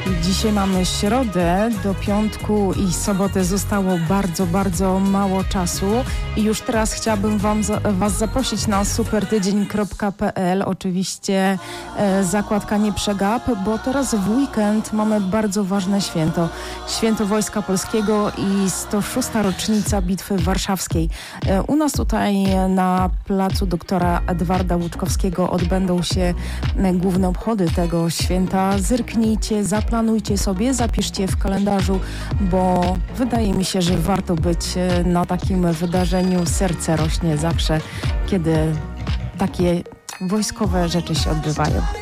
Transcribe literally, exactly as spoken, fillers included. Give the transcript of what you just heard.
Dzisiaj mamy środę, do piątku i soboty zostało bardzo, bardzo mało czasu i już teraz chciałabym wam, Was zaprosić na supertydzień kropka p l, oczywiście e, zakładka nie przegap, bo teraz w weekend mamy bardzo ważne święto. Święto Wojska Polskiego i sto szósta rocznica Bitwy Warszawskiej. E, u nas tutaj na placu doktora Edwarda Łuczkowskiego odbędą się e, główne obchody tego święta. Zerknijcie, zaplanujcie sobie, zapiszcie w kalendarzu, bo wydaje mi się, że warto być na takim wydarzeniu. Serce rośnie zawsze, kiedy takie wojskowe rzeczy się odbywają.